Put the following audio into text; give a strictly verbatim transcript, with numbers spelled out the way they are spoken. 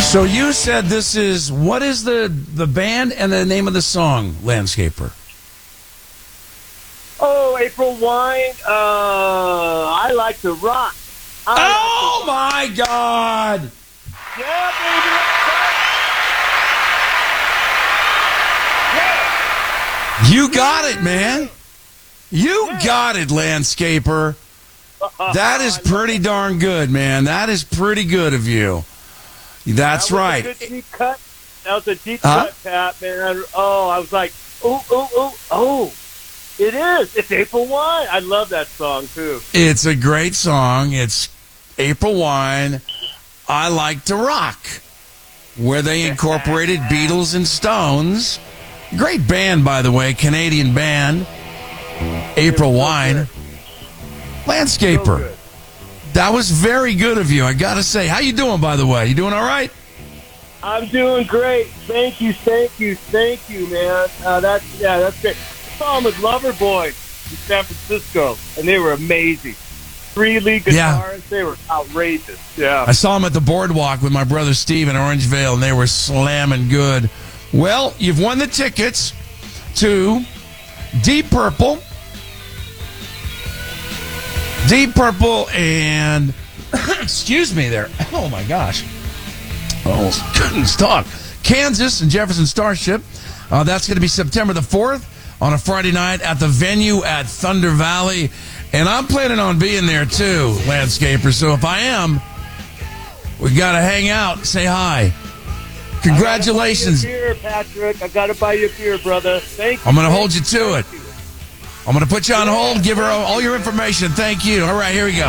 So you said this is, what is the, the band and the name of the song, Landscaper? Oh, April Wine. Uh, I like to rock. I oh, like my God. To... Yeah, baby. Yeah. You got it, man. You yeah. got it, Landscaper. That is pretty darn good, man. That is pretty good of you. That's that was right. A good deep cut. That was a deep huh? cut, Pat, man. Oh, I was like, oh, oh, oh, oh. It is. It's April Wine. I love that song, too. It's a great song. It's April Wine, I Like to Rock, where they incorporated Beatles and Stones. Great band, by the way, Canadian band. April Wine. Landscaper. So that was very good of you, I got to say. How you doing, by the way? You doing all right? I'm doing great. Thank you, thank you, thank you, man. Uh, that's yeah, that's great. I saw them with Loverboy in San Francisco, and they were amazing. Three lead guitars, yeah. They were outrageous. Yeah, I saw them at the Boardwalk with my brother Steve in Orangevale, and they were slamming good. Well, you've won the tickets to Deep Purple. Deep Purple and excuse me there. Oh my gosh. Almost couldn't talk. Kansas and Jefferson Starship. Uh, that's going to be September the fourth on a Friday night at the venue at Thunder Valley. And I'm planning on being there too, Landscaper. So if I am, we got to hang out, say hi. Congratulations. I gotta buy you a beer, Patrick. I got to buy you a beer, brother. Thank you. I'm going to hold you to it. I'm going to put you on hold, give her all your information. Thank you. All right, here we go.